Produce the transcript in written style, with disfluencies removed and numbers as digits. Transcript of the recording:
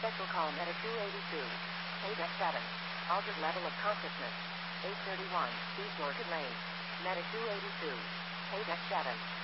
Special call Medic 282. Paydeck 7. Altered level of consciousness. 831, East Orchid Lane. Medic 282. Paydeck 7.